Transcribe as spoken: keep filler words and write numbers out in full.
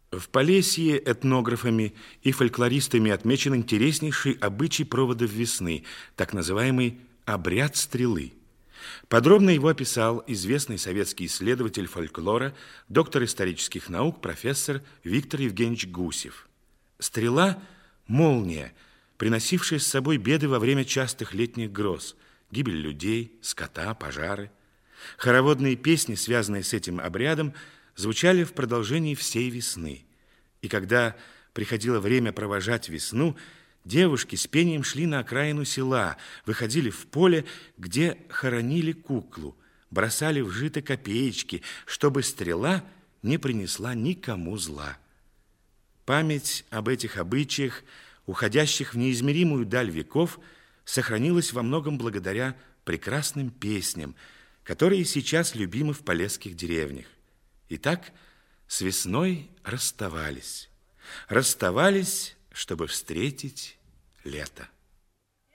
В Полесье этнографами и фольклористами отмечен интереснейший обычай проводов весны, так называемый обряд стрелы. Подробно его описал известный советский исследователь фольклора, доктор исторических наук, профессор Виктор Евгеньевич Гусев. Стрела – молния, приносившая с собой беды во время частых летних гроз, гибель людей, скота, пожары. Хороводные песни, связанные с этим обрядом, звучали в продолжении всей весны. И когда приходило время провожать весну, девушки с пением шли на окраину села, выходили в поле, где хоронили куклу, бросали в жито копеечки, чтобы стрела не принесла никому зла. Память об этих обычаях, уходящих в неизмеримую даль веков, сохранилась во многом благодаря прекрасным песням, которые сейчас любимы в полесских деревнях. Итак, с весной расставались. Расставались, чтобы встретить лето.